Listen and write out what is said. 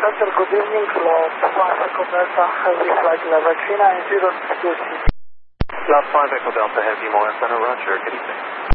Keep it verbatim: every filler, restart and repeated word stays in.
Center, good evening. Lost one Echo Delta, heavy flight level three nine zero two six. Lost five Echo Delta, Heavy Moore Center, Roger, good evening.